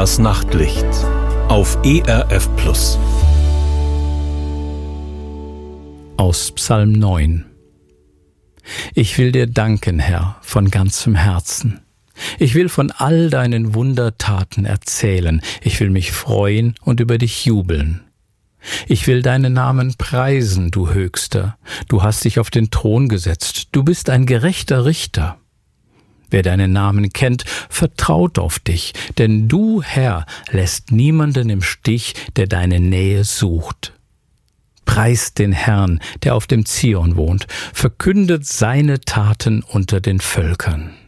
Das Nachtlicht auf ERF Plus. Aus Psalm 9. Ich will dir danken, Herr, von ganzem Herzen. Ich will von all deinen Wundertaten erzählen. Ich will mich freuen und über dich jubeln. Ich will deinen Namen preisen, du Höchster. Du hast dich auf den Thron gesetzt. Du bist ein gerechter Richter. Wer deinen Namen kennt, vertraut auf dich, denn du, Herr, lässt niemanden im Stich, der deine Nähe sucht. Preist den Herrn, der auf dem Zion wohnt, verkündet seine Taten unter den Völkern.